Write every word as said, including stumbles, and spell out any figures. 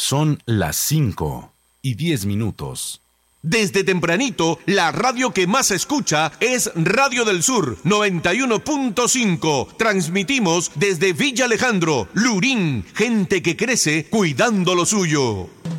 Son las cinco y diez minutos. Desde tempranito, la radio que más se escucha es Radio del Sur noventa y uno punto cinco. Transmitimos desde Villa Alejandro, Lurín, gente que crece cuidando lo suyo.